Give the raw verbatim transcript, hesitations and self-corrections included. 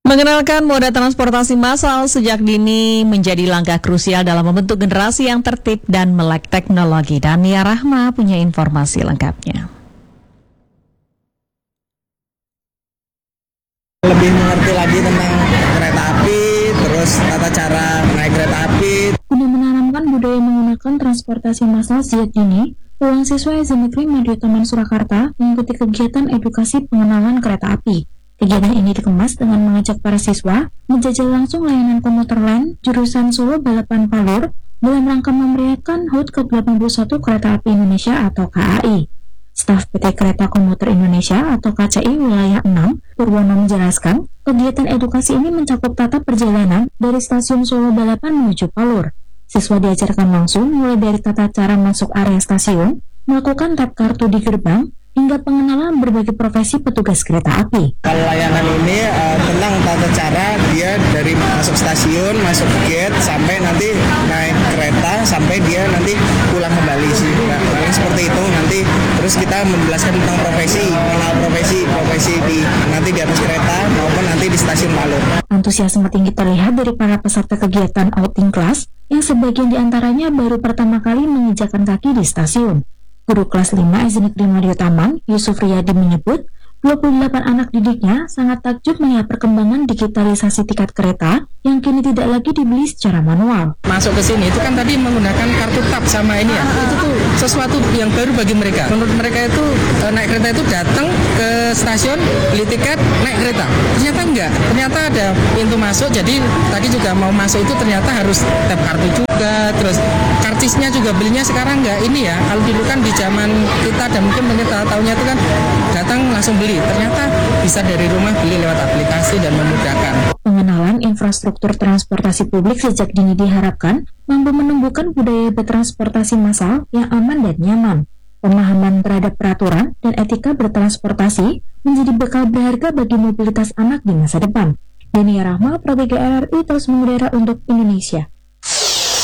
Mengenalkan moda transportasi massal sejak dini menjadi langkah krusial dalam membentuk generasi yang tertib dan melek teknologi. Dania Rahma punya informasi lengkapnya. Lebih mengerti lagi tentang kereta api, terus tata cara naik kereta api. Guna menanamkan budaya menggunakan transportasi massal sejak dini, puluhan siswa S D Negeri Madiun Taman Surakarta mengikuti kegiatan edukasi pengenalan kereta api. Kegiatan ini dikemas dengan mengajak para siswa menjajal langsung layanan komuter lain jurusan Solo Balapan Palur dalam rangka memeriahkan H U T ke delapan puluh satu Kereta Api Indonesia atau K A I. Staf P T Kereta Komuter Indonesia atau K C I Wilayah enam, Purwono menjelaskan, kegiatan edukasi ini mencakup tata perjalanan dari stasiun Solo Balapan menuju Palur. Siswa diajarkan langsung mulai dari tata cara masuk area stasiun, melakukan tap kartu di gerbang, hingga pengenalan berbagai profesi petugas kereta api. Kalau layanan ini uh, tentang tata cara dia dari masuk stasiun, masuk gate, sampai nanti naik kereta, sampai dia nanti pulang kembali sih. Nah, seperti itu nanti terus kita menjelaskan tentang profesi, mengenal profesi, profesi di nanti di atas kereta maupun nanti di stasiun Palur. Antusiasme tinggi terlihat dari para peserta kegiatan outing class yang sebagian diantaranya baru pertama kali menginjakan kaki di stasiun. Guru kelas lima S D Negeri Madiun Taman, Yusuf Riyadi menyebut, dua puluh delapan anak didiknya sangat takjub melihat perkembangan digitalisasi tiket kereta yang kini tidak lagi dibeli secara manual. Masuk ke sini itu kan tadi menggunakan kartu tap sama ini ya, itu tuh sesuatu yang baru bagi mereka. Menurut mereka itu naik kereta itu datang ke stasiun, beli tiket, naik kereta. Ternyata enggak, ternyata ada pintu masuk, jadi tadi juga mau masuk itu ternyata harus tap kartu juga, terus karcisnya juga belinya sekarang enggak ini ya, kalau dulu kan di zaman kita dan mungkin kita tahunya itu kan datang langsung beli, ternyata bisa dari rumah beli lewat aplikasi dan memudahkan. Pengenalan infrastruktur transportasi publik sejak dini diharapkan mampu menumbuhkan budaya bertransportasi massal yang aman dan nyaman. Pemahaman terhadap peraturan dan etika bertransportasi menjadi bekal berharga bagi mobilitas anak di masa depan. Dania Rahma, Pro tiga R R I terus mengudara untuk Indonesia.